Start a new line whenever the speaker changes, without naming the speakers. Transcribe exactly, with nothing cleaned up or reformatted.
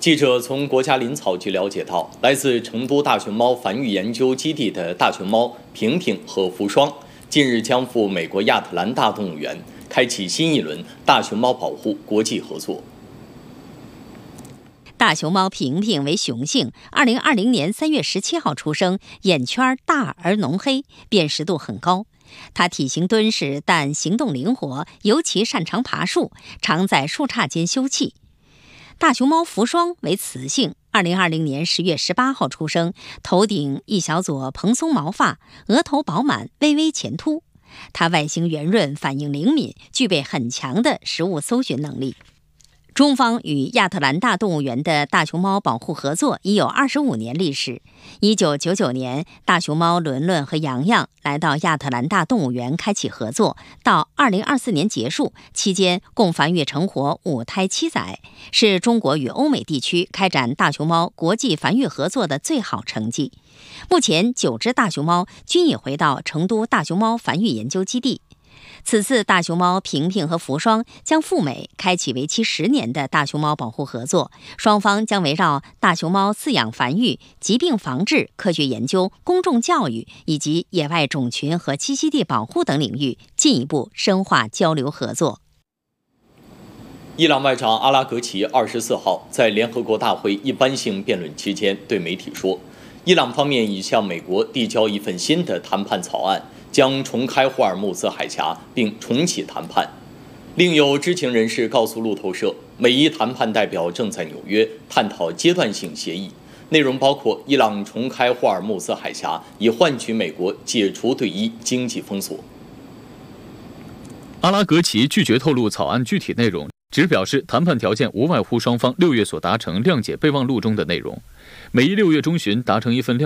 记者从国家林草局了解到，来自成都大熊猫繁育研究基地的大熊猫平平和福双，近日将赴美国亚特兰大动物园，开启新一轮大熊猫保护国际合作。
大熊猫平平为雄性，二零二零年三月十七号出生，眼圈大而浓黑，辨识度很高。它体型敦实，但行动灵活，尤其擅长爬树，常在树杈间休憩。大熊猫福双为雌性，二零二零年十月十八号出生，头顶一小撮蓬松毛发，额头饱满，微微前凸。它外形圆润，反应灵敏，具备很强的食物搜寻能力。中方与亚特兰大动物园的大熊猫保护合作已有二十五年历史。一九九九年，大熊猫伦伦和洋洋来到亚特兰大动物园开启合作，到二零二四年结束，期间共繁育成活五胎七仔，是中国与欧美地区开展大熊猫国际繁育合作的最好成绩。目前，九只大熊猫均已回到成都大熊猫繁育研究基地。此次大熊猫平平和福双将赴美开启为期十年的大熊猫保护合作，双方将围绕大熊猫饲养繁育、疾病防治、科学研究、公众教育以及野外种群和栖息地保护等领域进一步深化交流合作。
伊朗外长阿拉格齐二十四号在联合国大会一般性辩论期间对媒体说，伊朗方面已向美国递交一份新的谈判草案，将重开霍尔木兹海峡并重启谈判。另有知情人士告诉路透社，美伊谈判代表正在纽约探讨阶段性协议，内容包括伊朗重开霍尔木兹海峡，以换取美国解除对伊经济封锁。
阿拉格齐拒绝透露草案具体内容，只表示谈判条件无外乎双方六月所达成谅解备忘录中的内容。美伊六月中旬达成一份谅